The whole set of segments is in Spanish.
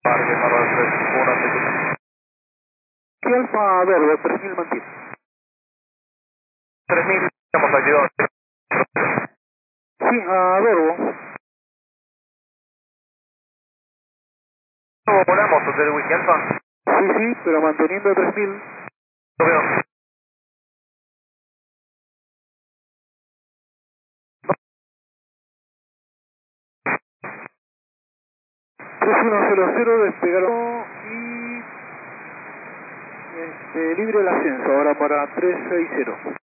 Parque para el 3161. Y Alfa Verbo, 3000 mantiene. 3000, estamos activados. Sí, a Verbo. ¿Cómo volamos, Hotel Whisky Alfa? Sí, sí, pero manteniendo 3000. Lo veo. 3100, despegaron y libre el ascenso, ahora para 360.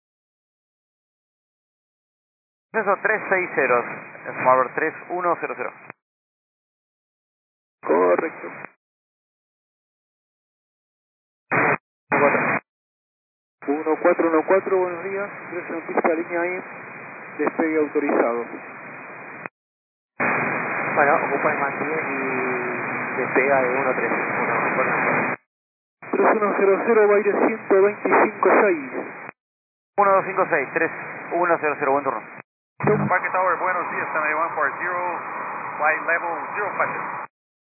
Eso 360, Smart 3100. Correcto. 1414, buenos días. 13 en pista, línea ahí. Despegue autorizado. Bueno, ocupa el mantiene y despega de 131. 3100, Baire 125.6. 1256, 3100, buen turno. Parque Tower, buenos días, 7140, flight level 0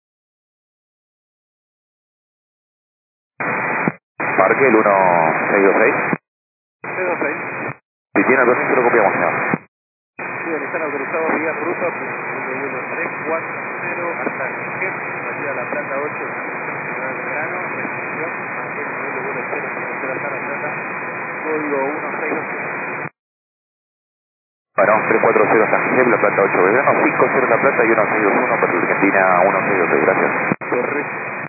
Parque el 1626. 06. Si tiene permiso lo copiamos, señor. Bien, están autorizados vía ruta vuelo 340 hasta Níger, salida a la planta 8 de la Estación General Belgrano, recepción, mantén el nivel de vuelo 050 hasta La Plata, código 1627. Para 340 San Miguel, la planta 8 Belgrano, 50 La Plata y 1621 para Argentina 1626, gracias. Correcto.